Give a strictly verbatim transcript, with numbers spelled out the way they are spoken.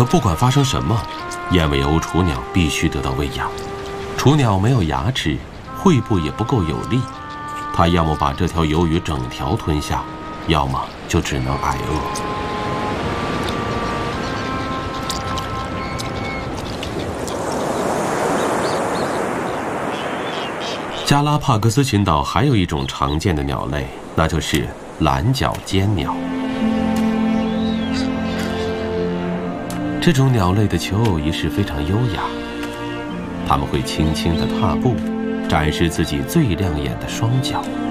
可不管发生什么，燕尾鸥雏鸟必须得到喂养。雏鸟没有牙齿，喙部也不够有力，它要么把这条鱿鱼整条吞下，要么就只能挨饿。加拉帕戈斯群岛还有一种常见的鸟类，那就是蓝脚尖鸟。这种鸟类的求偶仪式非常优雅，它们会轻轻地踏步，展示自己最亮眼的双脚。